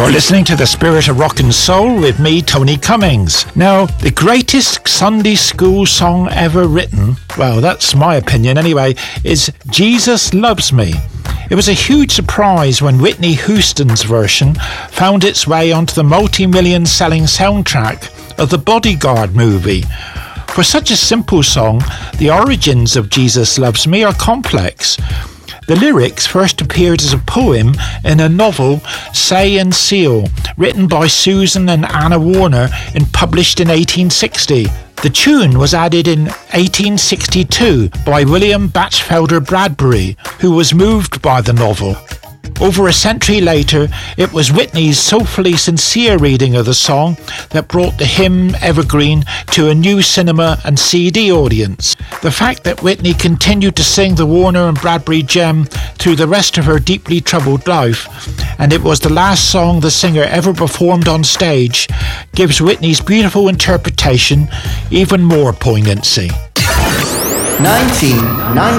You're listening to The Spirit of Rock and Soul with me, Tony Cummings. Now, the greatest Sunday school song ever written, well, that's my opinion anyway, is Jesus Loves Me. It was a huge surprise when Whitney Houston's version found its way onto the multi-million selling soundtrack of the Bodyguard movie. For such a simple song, the origins of Jesus Loves Me are complex. The lyrics first appeared as a poem in a novel, Say and Seal, written by Susan and Anna Warner and published in 1860. The tune was added in 1862 by William Batchelder Bradbury, who was moved by the novel. Over a century later, it was Whitney's soulfully sincere reading of the song that brought the hymn evergreen to a new cinema and CD audience. The fact that Whitney continued to sing the Warner and Bradbury gem through the rest of her deeply troubled life, and it was the last song the singer ever performed on stage, gives Whitney's beautiful interpretation even more poignancy. 1990